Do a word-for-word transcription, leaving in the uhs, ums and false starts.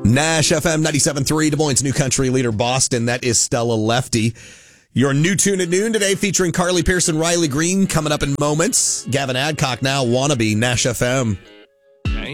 Nash F M ninety-seven point three, Des Moines' new country leader, Boston. That is Stella Lefty. Your new tune at noon today featuring Carly Pearson, Riley Green coming up in moments. Gavin Adcock now, Wannabe, Nash F M.